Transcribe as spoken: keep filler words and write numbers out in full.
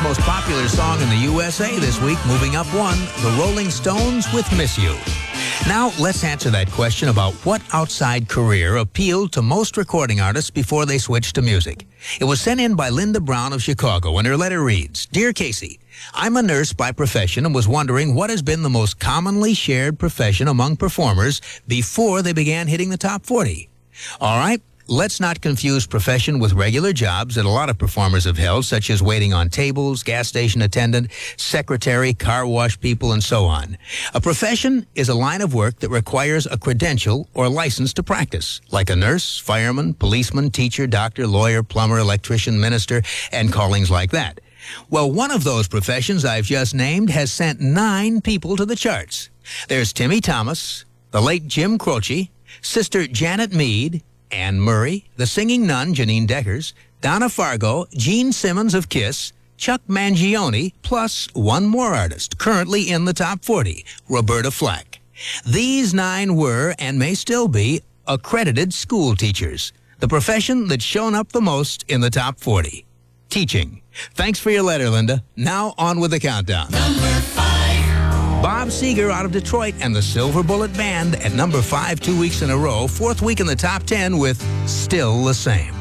most popular song in the U S A this week, moving up one, the Rolling Stones with Miss You. Now, let's answer that question about what outside career appealed to most recording artists before they switched to music. It was sent in by Linda Brown of Chicago, and her letter reads, Dear Casey, I'm a nurse by profession and was wondering what has been the most commonly shared profession among performers before they began hitting the top forty. All right, let's not confuse profession with regular jobs that a lot of performers have held, such as waiting on tables, gas station attendant, secretary, car wash people, and so on. A profession is a line of work that requires a credential or license to practice, like a nurse, fireman, policeman, teacher, doctor, lawyer, plumber, electrician, minister, and callings like that. Well, one of those professions I've just named has sent nine people to the charts. There's Timmy Thomas, the late Jim Croce, Sister Janet Mead, Anne Murray, the singing nun Janine Deckers, Donna Fargo, Gene Simmons of Kiss, Chuck Mangione, plus one more artist currently in the top forty, Roberta Flack. These nine were, and may still be, accredited school teachers, the profession that's shown up the most in the top forty. Teaching. Thanks for your letter, Linda. Now on with the countdown. Number five. Bob Seger out of Detroit and the Silver Bullet Band at number five two weeks in a row, fourth week in the top ten with Still the Same.